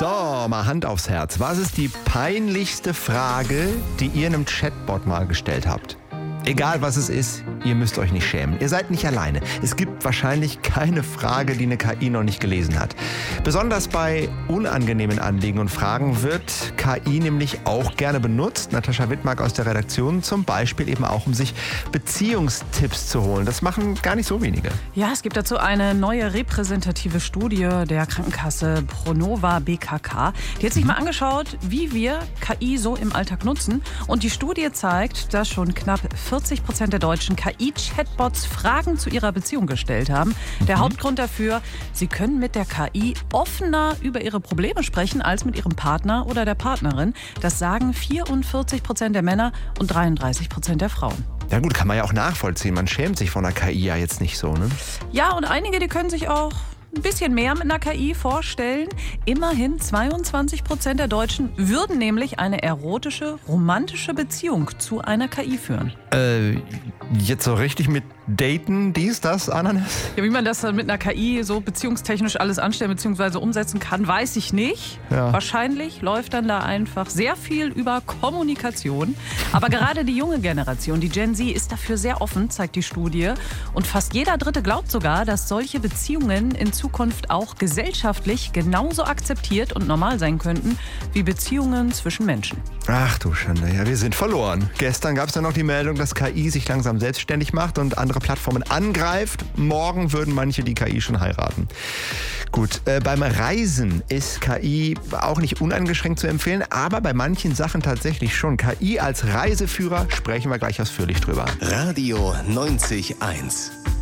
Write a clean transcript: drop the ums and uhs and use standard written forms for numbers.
So, mal Hand aufs Herz. Was ist die peinlichste Frage, die ihr einem Chatbot mal gestellt habt? Egal was es ist, ihr müsst euch nicht schämen. Ihr seid nicht alleine. Es gibt wahrscheinlich keine Frage, die eine KI noch nicht gelesen hat. Besonders bei unangenehmen Anliegen und Fragen wird KI nämlich auch gerne benutzt. Natascha Wittmark aus der Redaktion zum Beispiel eben auch, um sich Beziehungstipps zu holen. Das machen gar nicht so wenige. Ja, es gibt dazu eine neue repräsentative Studie der Krankenkasse Pronova BKK. Die hat sich mal angeschaut, wie wir KI so im Alltag nutzen. Und die Studie zeigt, dass schon knapp 40% der Deutschen KI-Chatbots Fragen zu ihrer Beziehung gestellt haben. Der Hauptgrund dafür, sie können mit der KI offener über ihre Probleme sprechen als mit ihrem Partner oder der Partnerin. Das sagen 44% der Männer und 33% der Frauen. Ja gut, kann man ja auch nachvollziehen. Man schämt sich von der KI ja jetzt nicht so, ne? Ja, und einige, die können sich auch ein bisschen mehr mit einer KI vorstellen. Immerhin 22% der Deutschen würden nämlich eine erotische, romantische Beziehung zu einer KI führen. Jetzt so richtig mit Daten, dies, das, Ananas? Ja, wie man das dann mit einer KI so beziehungstechnisch alles anstellen bzw. umsetzen kann, weiß ich nicht. Ja. Wahrscheinlich läuft dann da einfach sehr viel über Kommunikation. Aber gerade die junge Generation, die Gen Z, ist dafür sehr offen, zeigt die Studie. Und fast jeder Dritte glaubt sogar, dass solche Beziehungen in Zukunft auch gesellschaftlich genauso akzeptiert und normal sein könnten wie Beziehungen zwischen Menschen. Ach du Schande, ja, wir sind verloren. Gestern gab es dann noch die Meldung, dass KI sich langsam selbstständig macht und andere Plattformen angreift. Morgen würden manche die KI schon heiraten. Gut, beim Reisen ist KI auch nicht uneingeschränkt zu empfehlen, aber bei manchen Sachen tatsächlich schon. KI als Reiseführer, sprechen wir gleich ausführlich drüber. Radio 90.1